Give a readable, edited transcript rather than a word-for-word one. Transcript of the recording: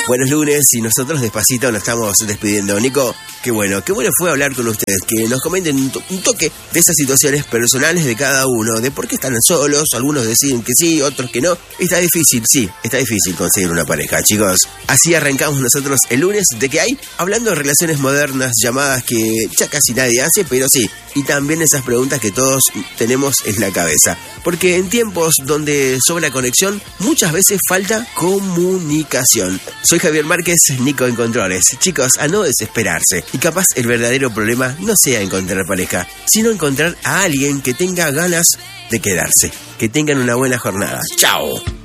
Buenos lunes y nosotros despacito nos estamos despidiendo. Nico, qué bueno fue hablar con ustedes, que nos comenten un toque de esas situaciones personales de cada uno, de por qué están solos, algunos deciden que sí, otros que no. Está difícil conseguir una pareja, chicos. Así arrancamos nosotros el lunes, ¿de qué hay? Hablando de relaciones modernas, llamadas que ya casi nadie hace, pero sí, y también esas preguntas que todos tenemos en la cabeza. Porque en tiempos donde sobra conexión, muchas veces falta comunicación. Soy Javier Márquez, Nico en Controles. Chicos, a no desesperarse. Y capaz el verdadero problema no sea encontrar pareja, sino encontrar a alguien que tenga ganas de quedarse. Que tengan una buena jornada. ¡Chao!